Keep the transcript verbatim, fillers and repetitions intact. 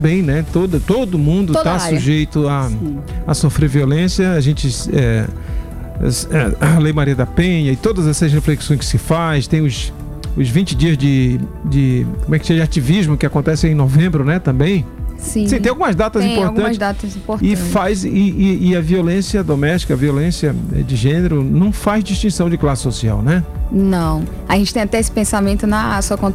bem, né? Todo, todo mundo está sujeito a, a sofrer violência. A gente, é, a Lei Maria da Penha e todas essas reflexões que se faz, tem os, os vinte dias de, de, como é que chama, de ativismo que acontecem em novembro, né? Também. Sim. Sim, tem algumas datas tem importantes. Algumas datas importantes. E faz e, e, e a violência doméstica, a violência de gênero, não faz distinção de classe social, né? Não. A gente tem até esse pensamento na só